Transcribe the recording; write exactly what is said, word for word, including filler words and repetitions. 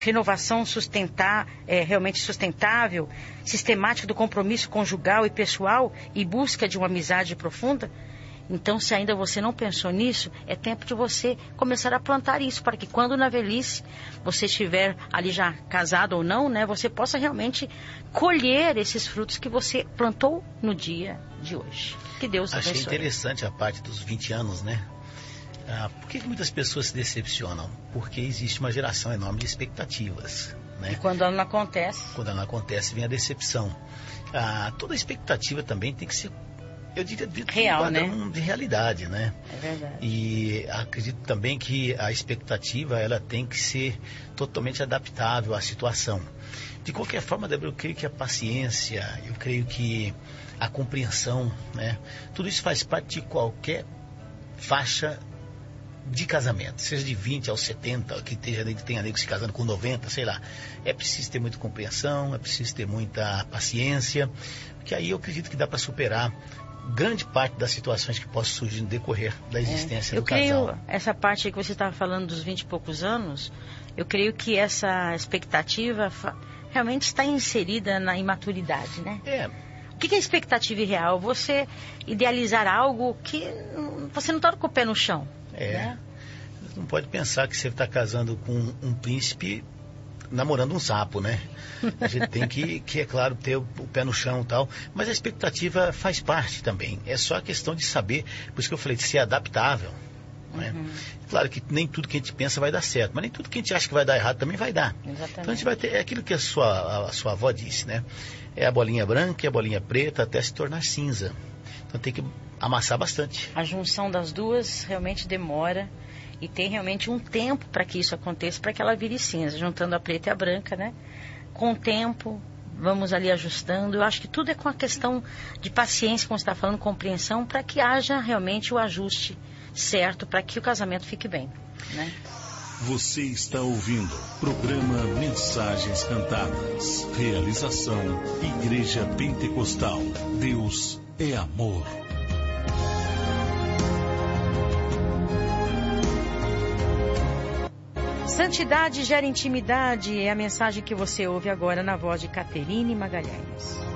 renovação sustentar, é, realmente sustentável, sistemática do compromisso conjugal e pessoal e busca de uma amizade profunda. Então, se ainda você não pensou nisso, é tempo de você começar a plantar isso, para que quando na velhice você estiver ali já casado ou não, né, você possa realmente colher esses frutos que você plantou no dia de hoje. Que Deus abençoe. Achei interessante a parte dos vinte anos, né? Ah, por que muitas pessoas se decepcionam? Porque existe uma geração enorme de expectativas, né? E quando ela não acontece? Quando ela não acontece, vem a decepção. Ah, toda expectativa também tem que ser, eu diria, dentro real, de, né? de realidade, né? É verdade. E acredito também que a expectativa, ela tem que ser totalmente adaptável à situação. De qualquer forma, Débora, eu creio que a paciência, eu creio que a compreensão, né? Tudo isso faz parte de qualquer faixa de casamento, seja de vinte aos setenta, que tenha, que tenha nego se casando com noventa, sei lá. É preciso ter muita compreensão, é preciso ter muita paciência, porque aí eu acredito que dá para superar grande parte das situações que possam surgir no decorrer da existência é, do casal. Eu creio, essa parte aí que você estava falando dos vinte e poucos anos, eu creio que essa expectativa realmente está inserida na imaturidade, né? É. O que é expectativa irreal? Você idealizar algo que você não está com o pé no chão. É. Né? Você não pode pensar que você está casando com um príncipe namorando um sapo, né? A gente tem que, que, é claro, ter o, o pé no chão e tal, mas a expectativa faz parte também. É só a questão de saber, por isso que eu falei, de ser adaptável. Né? Uhum. Claro que nem tudo que a gente pensa vai dar certo, mas nem tudo que a gente acha que vai dar errado também vai dar. Exatamente. Então a gente vai ter, é aquilo que a sua, a, a sua avó disse, né? É a bolinha branca e a bolinha preta até se tornar cinza. Então tem que amassar bastante. A junção das duas realmente demora e tem realmente um tempo para que isso aconteça, para que ela vire cinza, juntando a preta e a branca, né? Com o tempo, vamos ali ajustando. Eu acho que tudo é com a questão de paciência, como você está falando, compreensão, para que haja realmente o ajuste certo, para que o casamento fique bem, né? Você está ouvindo programa Mensagens Cantadas. Realização Igreja Pentecostal. Deus é amor. Santidade gera intimidade é a mensagem que você ouve agora na voz de Caterine Magalhães.